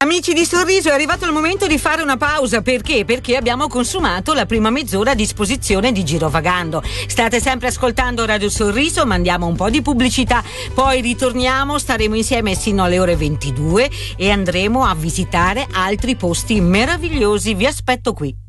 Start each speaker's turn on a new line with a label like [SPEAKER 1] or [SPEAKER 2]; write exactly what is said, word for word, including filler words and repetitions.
[SPEAKER 1] Amici di Sorriso, è arrivato il momento di fare una pausa. Perché? Perché abbiamo consumato la prima mezz'ora a disposizione di Girovagando. State sempre ascoltando Radio Sorriso, mandiamo un po' di pubblicità, poi ritorniamo, staremo insieme sino alle ore ventidue e andremo a visitare altri posti meravigliosi. Vi aspetto qui.